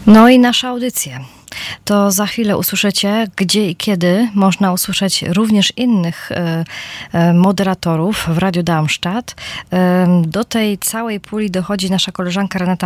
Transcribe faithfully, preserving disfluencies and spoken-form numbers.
No i nasza audycja. To za chwilę usłyszycie, gdzie i kiedy można usłyszeć również innych e, e, moderatorów w Radiu Darmstadt. E, do tej całej puli dochodzi nasza koleżanka Renata